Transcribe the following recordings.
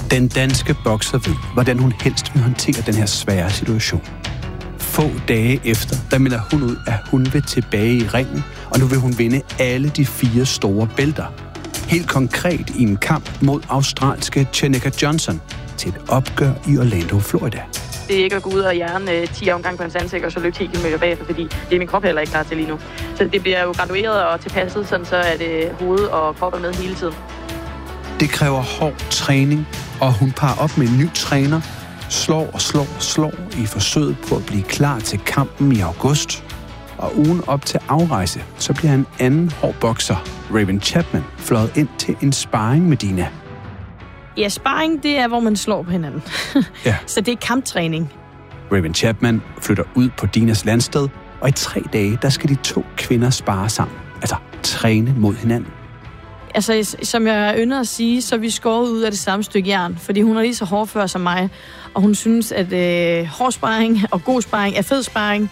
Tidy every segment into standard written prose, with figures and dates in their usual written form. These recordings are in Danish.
Den danske bokser ved, hvordan hun helst vil håndtere den her svære situation. Få dage efter, der melder hun ud, at hun vil tilbage i ringen, og nu vil hun vinde alle de 4 store bælter. Helt konkret i en kamp mod australske Cheneka Johnson til et opgør i Orlando, Florida. Det er ikke at gå ud og hjerne 10 omgang på hans ansigt og så løbe 10 km bagefter, fordi det er min krop heller ikke klar til lige nu. Så det bliver jo gradueret og tilpasset, sådan så er det hoved og krop er med hele tiden. Det kræver hård træning, og hun parer op med en ny træner, slår i forsøget på at blive klar til kampen i august. Og ugen op til afrejse, så bliver en anden hård bokser, Raven Chapman, fløjet ind til en sparring med Dina. Ja, sparring, det er, hvor man slår på hinanden. Ja. Så det er kamptræning. Raven Chapman flytter ud på Dinas landsted, og i 3 dage, der skal de 2 kvinder spare sammen. Altså træne mod hinanden. Altså, som jeg ynder at sige, så er vi skåret ud af det samme stykke jern, fordi hun er lige så hård før som mig, og hun synes, at hård sparring og god sparring er fed sparring.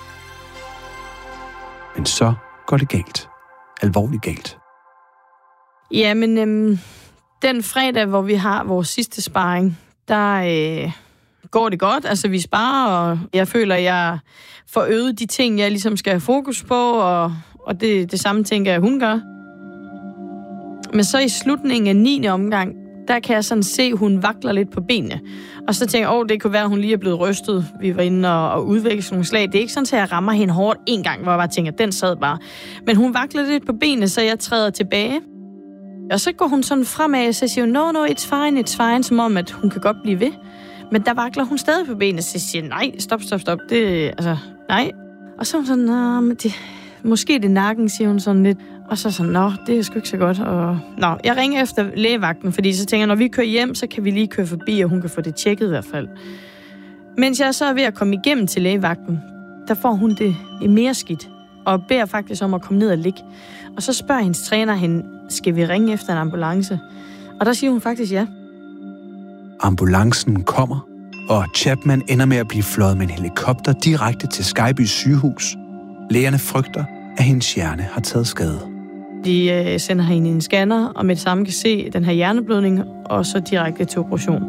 Men så går det galt. Alvorligt galt. Ja, men den fredag, hvor vi har vores sidste sparring, der går det godt. Altså, vi sparer, og jeg føler, at jeg får øget de ting, jeg ligesom skal have fokus på, og det samme tænker jeg, hun gør. Men så i slutningen af 9. omgang, der kan jeg sådan se, at hun vakler lidt på benene. Og så tænker jeg, det kunne være, at hun lige er blevet rystet. Vi var inde og udveksle nogle slag. Det er ikke sådan, at jeg rammer hende hårdt en gang, hvor jeg bare tænker, den sad bare. Men hun vakler lidt på benene, så jeg træder tilbage. Og så går hun sådan fremad, og så siger hun, no, it's fine, som om, at hun kan godt blive ved. Men der vakler hun stadig på benene, så jeg siger, nej, stop, nej. Og så er hun sådan, men måske det er nakken, siger hun sådan lidt. Og så sådan, det er sgu ikke så godt. Og jeg ringer efter lægevagten, fordi så tænker jeg, når vi kører hjem, så kan vi lige køre forbi, og hun kan få det tjekket i hvert fald. Mens jeg så er ved at komme igennem til lægevagten, der får hun det mere skidt, og beder faktisk om at komme ned og ligge. Og så spørger hendes træner hende, skal vi ringe efter en ambulance? Og der siger hun faktisk ja. Ambulancen kommer, og Chapman ender med at blive fløjet med en helikopter direkte til Skyby sygehus. Lægerne frygter, at hendes hjerne har taget skade. De sender hende i en scanner, og med det samme kan se den her hjerneblødning, og så direkte til operation.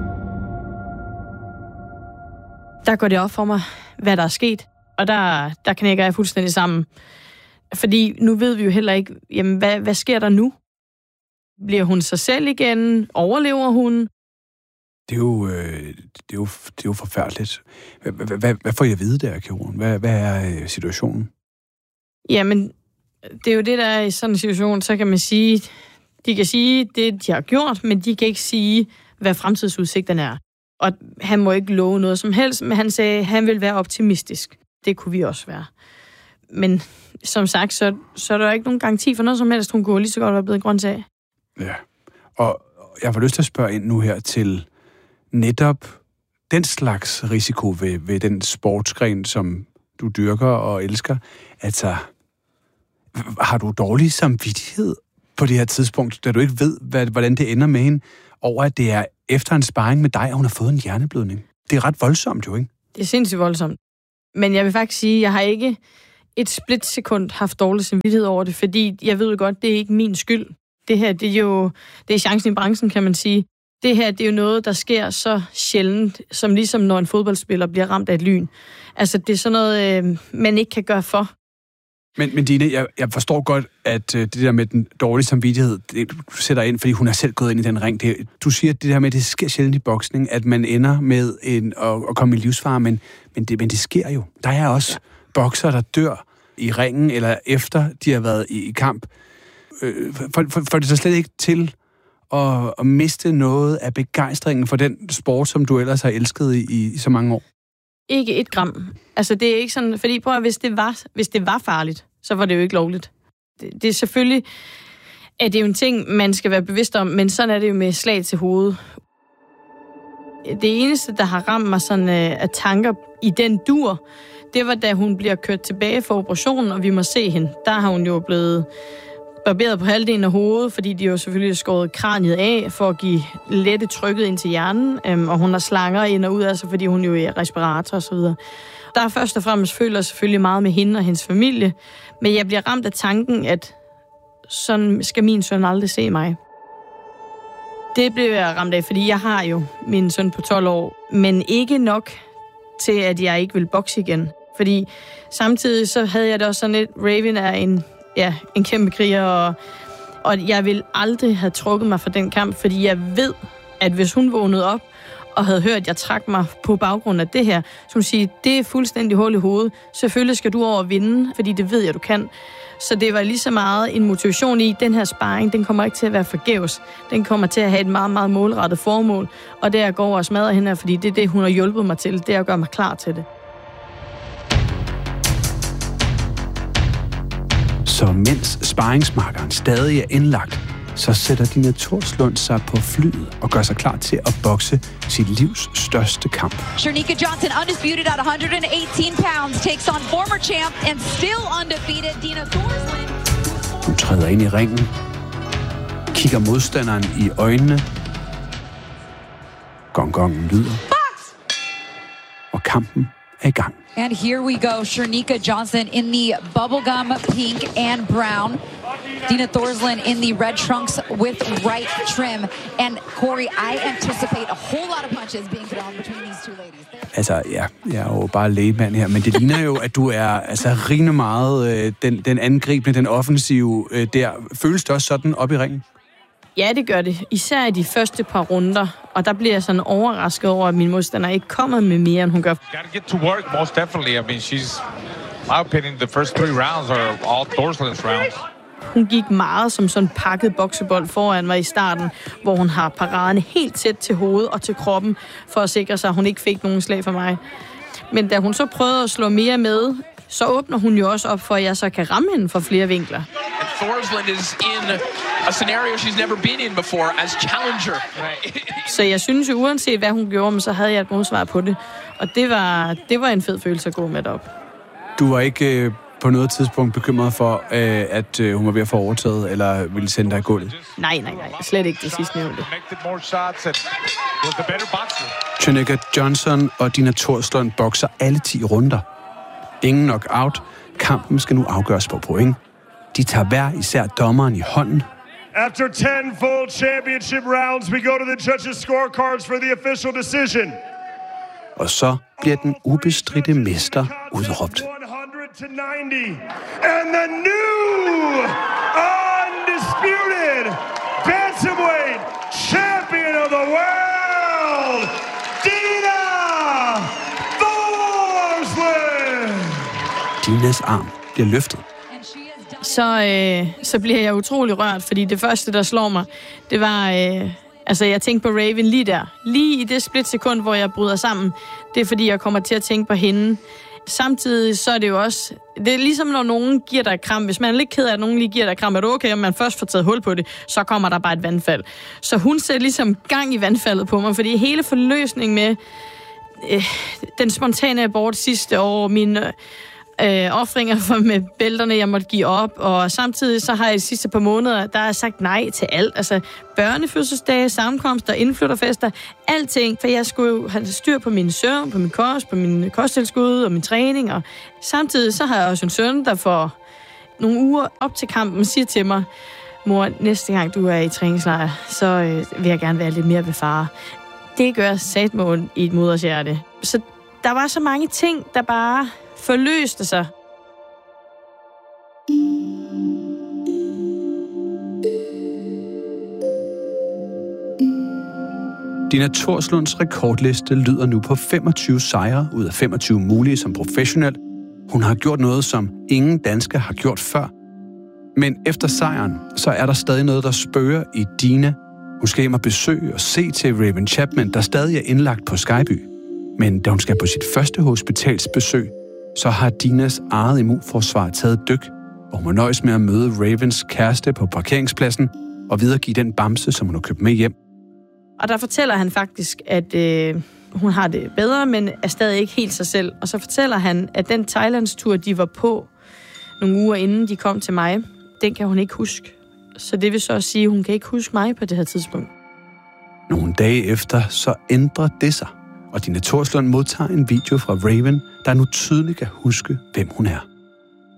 Der går det op for mig, hvad der er sket, og der knækker jeg fuldstændig sammen. Fordi nu ved vi jo heller ikke, jamen, hvad sker der nu? Bliver hun sig selv igen? Overlever hun? Det er jo forfærdeligt. Hvad får jeg at vide der, kirurgen? Hvad er situationen? Jamen, det er jo det, der er i sådan en situation, så kan man sige, de kan sige det, de har gjort, men de kan ikke sige, hvad fremtidsudsigterne er. Og han må ikke love noget som helst, men han sagde, at han vil være optimistisk. Det kunne vi også være. Men som sagt, så er der ikke nogen garanti for noget som helst. Hun kunne lige så godt være blevet grøntsag. Ja, og jeg får lyst til at spørge ind nu her til netop den slags risiko ved den sportsgren, som du dyrker og elsker. Altså, har du dårlig samvittighed på det her tidspunkt, da du ikke ved, hvordan det ender med hende, over at det er efter en sparring med dig, at hun har fået en hjerneblødning? Det er ret voldsomt jo, ikke? Det er sindssygt voldsomt. Men jeg vil faktisk sige, at jeg har ikke et splitsekund haft dårlig samvittighed over det, fordi jeg ved godt, det er ikke min skyld. Det her, det er chancen i branchen, kan man sige. Det her, det er jo noget, der sker så sjældent, som ligesom når en fodboldspiller bliver ramt af et lyn. Altså, det er sådan noget, man ikke kan gøre for. Men Dina, jeg forstår godt, at det der med den dårlige samvittighed, det, du sætter ind, fordi hun er selv gået ind i den ring. Du siger, at det der med, det sker sjældent i boksning, at man ender med at komme i livsfare, men det sker jo. Der er også bokser, der dør i ringen, eller efter de har været i kamp. Får det så slet ikke til at miste noget af begejstringen for den sport, som du ellers har elsket i så mange år? Ikke et gram. Altså, det er ikke sådan, fordi prøv at, hvis det var farligt, så var det jo ikke lovligt. Det er selvfølgelig, at det er jo en ting, man skal være bevidst om, men sådan er det jo med slag til hovedet. Det eneste, der har ramt mig sådan af tanker i den dur, det var, da hun bliver kørt tilbage for operationen, og vi må se hende. Der har hun jo blevet barberet på halvdelen af hovedet, fordi de jo selvfølgelig skåret kraniet af for at give lette trykket ind til hjernen, og hun har slanger ind og ud, altså fordi hun jo er respirator og så videre. Der er først og fremmest føler selvfølgelig meget med hende og hendes familie, men jeg bliver ramt af tanken, at sådan skal min søn aldrig se mig. Det blev jeg ramt af, fordi jeg har jo min søn på 12 år, men ikke nok til, at jeg ikke vil bokse igen. Fordi samtidig så havde jeg det også sådan lidt, Raven er en kæmpe kriger, og jeg ville aldrig have trukket mig fra den kamp, fordi jeg ved, at hvis hun vågnede op og havde hørt, at jeg trak mig på baggrund af det her, så hun siger, det er fuldstændig hul i hovedet. Selvfølgelig skal du over og vinde, fordi det ved jeg, du kan. Så det var lige så meget en motivation i, den her sparring, den kommer ikke til at være forgæves. Den kommer til at have et meget, meget målrettet formål, og det er at gå over og smadre hende, fordi det er det, hun har hjulpet mig til. Det er at gøre mig klar til det. Så mens sparringsmarkeren stadig er indlagt, så sætter Dina Thorslund sig på flyet og gør sig klar til at bokse sit livs største kamp. Shernika Johnson, undisputed at 118 pounds, takes on former champ and still undefeated Dina Thorslund. Hun træder ind i ringen, kigger modstanderen i øjnene. Gongongen lyder. Box! Og kampen er i gang. And here we go, Shernika Johnson in the bubblegum pink and brown. Dina Thorslund in the red trunks with white trim. And Corey, I anticipate a whole lot of punches being thrown between these two ladies. Altså, ja, jeg er jo bare lægemand her, men det ligner jo, at du er altså rimelig meget den angribende, den offensive der. Føles det også sådan op i ringen? Ja, det gør det. Især i de første par runder. Og der bliver jeg sådan overrasket over, at min modstander ikke kommer med mere, end hun gør. Gotta get to work, most definitely. I mean, she's, my opinion, the first 3 rounds are all Thorslund's rounds. Hun gik meget som sådan pakket boksebold foran mig i starten, hvor hun har paraderne helt tæt til hovedet og til kroppen, for at sikre sig, at hun ikke fik nogen slag for mig. Men da hun så prøvede at slå mere med, så åbner hun jo også op for, at jeg så kan ramme hende fra flere vinkler. And Thorslund is in a scenario she's never been in before as challenger. Så jeg synes jo, uanset hvad hun gjorde, så havde jeg et modsvar på det. Og det var en fed følelse at gå med derop. Du var ikke på noget tidspunkt bekymret for, at hun var ved at få overtaget, eller ville sende dig i gulvet? Nej. Slet ikke det sidste nævnte. Shernika Johnson og Dina Thorslund bokser alle 10 runder. Ingen knockout. Kampen skal nu afgøres på point. De tager hver især dommeren i hånden. After 10 full championship rounds, we go to the judges' scorecards for the official decision. Og så bliver den ubestridte mester udråbt. 100-90. And the new undisputed bantamweight champion of the world, Dina Thorslund. Dinas arm bliver løftet. Så bliver jeg utrolig rørt, fordi det første, der slår mig, det var... jeg tænkte på Raven lige der. Lige i det splitsekund, hvor jeg bryder sammen. Det er, fordi jeg kommer til at tænke på hende. Samtidig så er det jo også... Det er ligesom, når nogen giver dig et kram. Hvis man er lidt ked af, at nogen lige giver dig et kram, er det okay, om man først får taget hul på det, så kommer der bare et vandfald. Så hun sætter ligesom gang i vandfaldet på mig, fordi hele forløsningen med den spontane abort sidste år, mine offringer med bælterne, jeg måtte give op, og samtidig så har jeg de sidste par måneder, der har sagt nej til alt. Altså børnefødselsdage, sammenkomster, indflytterfester, alting. For jeg skulle jo have styr på min søvn, på min kost, på min kosttilskud og min træning. Og samtidig så har jeg også en søn, der for nogle uger op til kampen siger til mig, mor, næste gang du er i træningslejr, så vil jeg gerne være lidt mere ved far. Det gør satme i et moders hjerte. Så der var så mange ting, der bare forløste sig. Dina Thorslunds rekordliste lyder nu på 25 sejre ud af 25 mulige som professionel. Hun har gjort noget, som ingen dansker har gjort før. Men efter sejren, så er der stadig noget, der spørger i Dina. Hun skal hjem og besøge og se til Raven Chapman, der stadig er indlagt på Skyby. Men da hun skal på sit første hospitalsbesøg, så har Dinas eget immunforsvar taget dyk, og hun må nøjes med at møde Ravens kæreste på parkeringspladsen og videregive den bamse, som hun har købt med hjem. Og der fortæller han faktisk, at hun har det bedre, men er stadig ikke helt sig selv. Og så fortæller han, at den Thailandstur, de var på nogle uger inden de kom til mig, den kan hun ikke huske. Så det vil så også sige, at hun kan ikke huske mig på det her tidspunkt. Nogle dage efter, så ændrer det sig, og Dina Thorslund modtager en video fra Raven, der nu tydeligt kan huske, hvem hun er.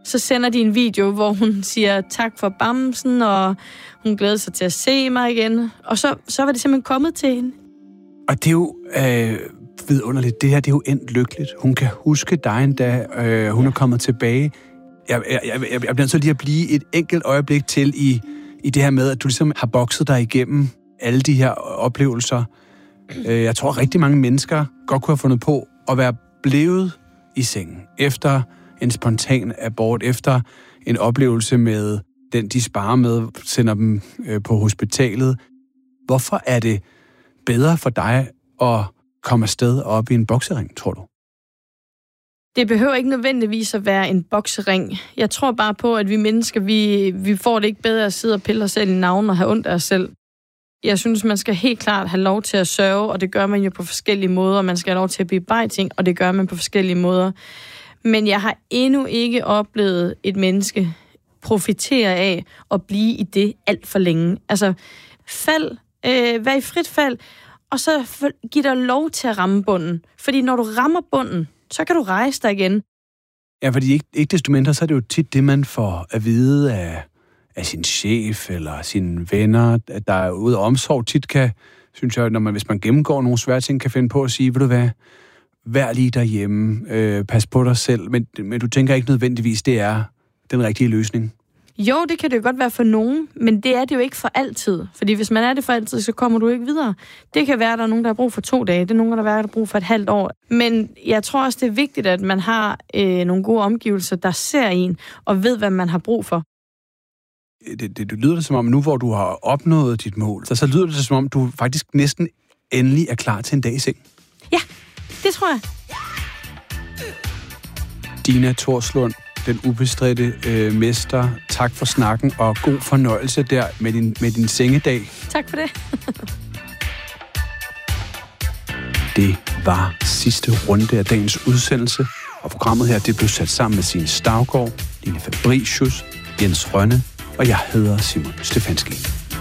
Så sender de en video, hvor hun siger tak for bamsen, og hun glæder sig til at se mig igen. Og så var det simpelthen kommet til hende. Og det er jo vidunderligt. Det her, det er jo endt lykkeligt. Hun kan huske dig endda. Hun er kommet tilbage. Jeg bliver så lige at blive et enkelt øjeblik til i det her med, at du ligesom har bokset dig igennem alle de her oplevelser. Jeg tror, rigtig mange mennesker godt kunne have fundet på at være blevet i sengen efter en spontan abort, efter en oplevelse med den, de sparer med, sender dem på hospitalet. Hvorfor er det bedre for dig at komme afsted op i en boksering, tror du? Det behøver ikke nødvendigvis at være en boksering. Jeg tror bare på, at vi mennesker, vi får det ikke bedre at sidde og pille os selv i navnet og have ondt af os selv. Jeg synes, man skal helt klart have lov til at sørge, og det gør man jo på forskellige måder. Man skal have lov til at bearbejde ting, og det gør man på forskellige måder. Men jeg har endnu ikke oplevet et menneske profitere af at blive i det alt for længe. Altså, vær i frit fald, og så giv dig lov til at ramme bunden. Fordi når du rammer bunden, så kan du rejse dig igen. Ja, fordi ikke desto mindre, så er det jo tit det, man får at vide af sin chef eller sine venner, at der er ude af omsorg. Tit kan, synes jeg, hvis man gennemgår nogle svære ting, kan finde på at sige, ved du hvad, vær lige derhjemme, pas på dig selv, men du tænker ikke nødvendigvis, det er den rigtige løsning. Jo, det kan det jo godt være for nogen, men det er det jo ikke for altid. Fordi hvis man er det for altid, så kommer du ikke videre. Det kan være, at der er nogen, der har brug for 2 dage. Det er nogen, der har brug for et halvt år. Men jeg tror også, det er vigtigt, at man har nogle gode omgivelser, der ser en og ved, hvad man har brug for. Det lyder det som om, nu hvor du har opnået dit mål, så lyder det som om, du faktisk næsten endelig er klar til en dag i seng. Ja, det tror jeg. Dina Thorslund, den ubestridte mester. Tak for snakken, og god fornøjelse der med din sengedag. Tak for det. Det var sidste runde af dagens udsendelse, og programmet her, det blev sat sammen med Signe Staugaard, Line Fabricius, Jens Rønne, og jeg hedder Simon Stefanski.